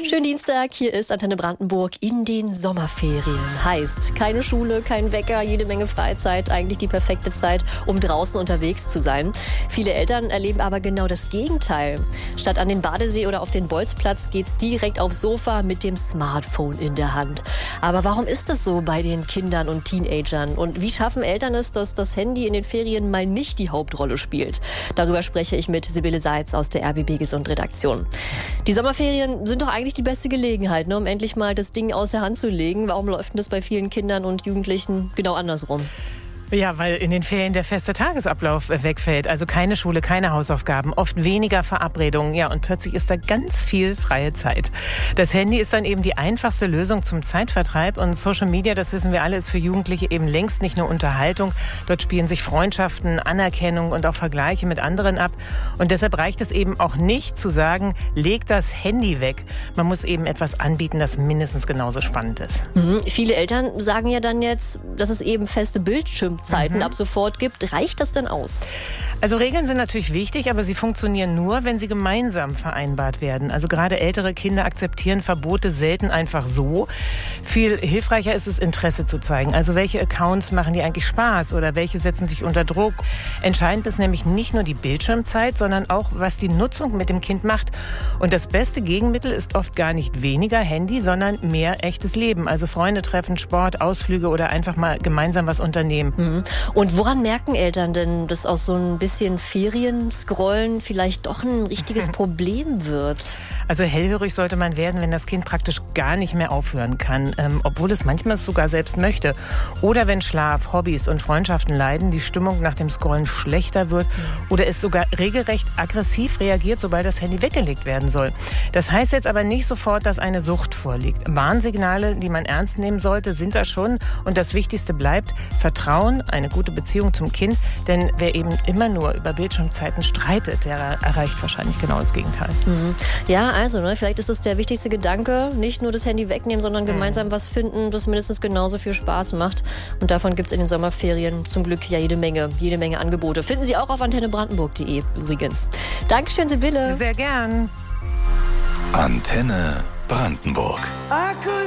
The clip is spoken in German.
Schönen Dienstag, hier ist Antenne Brandenburg in den Sommerferien. Heißt, keine Schule, kein Wecker, jede Menge Freizeit, eigentlich die perfekte Zeit, um draußen unterwegs zu sein. Viele Eltern erleben aber genau das Gegenteil. Statt an den Badesee oder auf den Bolzplatz geht's direkt aufs Sofa mit dem Smartphone in der Hand. Aber warum ist das so bei den Kindern und Teenagern? Und wie schaffen Eltern es, dass das Handy in den Ferien mal nicht die Hauptrolle spielt? Darüber spreche ich mit Sibylle Seitz aus der RBB Gesund Redaktion. Die Sommerferien sind doch eigentlich die beste Gelegenheit, um endlich mal das Ding aus der Hand zu legen. Warum läuft denn das bei vielen Kindern und Jugendlichen genau andersrum? Ja, weil in den Ferien der feste Tagesablauf wegfällt. Also keine Schule, keine Hausaufgaben, oft weniger Verabredungen. Ja, und plötzlich ist da ganz viel freie Zeit. Das Handy ist dann eben die einfachste Lösung zum Zeitvertreib. Und Social Media, das wissen wir alle, ist für Jugendliche eben längst nicht nur Unterhaltung. Dort spielen sich Freundschaften, Anerkennung und auch Vergleiche mit anderen ab. Und deshalb reicht es eben auch nicht zu sagen, leg das Handy weg. Man muss eben etwas anbieten, das mindestens genauso spannend ist. Viele Eltern sagen ja dann jetzt, dass es eben feste Bildschirmzeiten ab sofort gibt. Reicht das denn aus? Also Regeln sind natürlich wichtig, aber sie funktionieren nur, wenn sie gemeinsam vereinbart werden. Also gerade ältere Kinder akzeptieren Verbote selten einfach so. Viel hilfreicher ist es, Interesse zu zeigen. Also welche Accounts machen dir eigentlich Spaß oder welche setzen sich unter Druck? Entscheidend ist nämlich nicht nur die Bildschirmzeit, sondern auch, was die Nutzung mit dem Kind macht. Und das beste Gegenmittel ist oft gar nicht weniger Handy, sondern mehr echtes Leben. Also Freunde treffen, Sport, Ausflüge oder einfach mal gemeinsam was unternehmen. Und woran merken Eltern denn, dass aus so ein bisschen Ferien-Scrollen vielleicht doch ein richtiges Problem wird? Also hellhörig sollte man werden, wenn das Kind praktisch gar nicht mehr aufhören kann, obwohl es manchmal sogar selbst möchte. Oder wenn Schlaf, Hobbys und Freundschaften leiden, die Stimmung nach dem Scrollen schlechter wird oder es sogar regelrecht aggressiv reagiert, sobald das Handy weggelegt werden soll. Das heißt jetzt aber nicht sofort, dass eine Sucht vorliegt. Warnsignale, die man ernst nehmen sollte, sind da schon. Und das Wichtigste bleibt Vertrauen, eine gute Beziehung zum Kind. Denn wer eben immer nur über Bildschirmzeiten streitet, der erreicht wahrscheinlich genau das Gegenteil. Ja, also vielleicht ist es der wichtigste Gedanke, nicht nur das Handy wegnehmen, sondern gemeinsam was finden, das mindestens genauso viel Spaß macht. Und davon gibt es in den Sommerferien zum Glück ja jede Menge Angebote. Finden Sie auch auf antennebrandenburg.de übrigens. Dankeschön, Sibylle. Sehr gern. Antenne Brandenburg.